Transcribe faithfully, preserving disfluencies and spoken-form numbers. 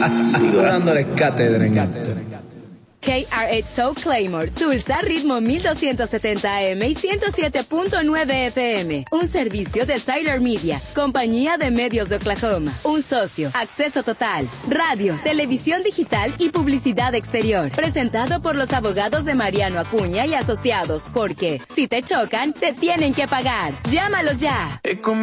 Sigo dándole cátedra en esto. K R H O Claymore, Tulsa, ritmo mil doscientos setenta A M y ciento siete punto nueve F M. Un servicio de Tyler Media, compañía de medios de Oklahoma. Un socio, acceso total, radio, televisión digital y publicidad exterior. Presentado por los abogados de Mariano Acuña y Asociados, porque si te chocan, te tienen que pagar. Llámalos ya.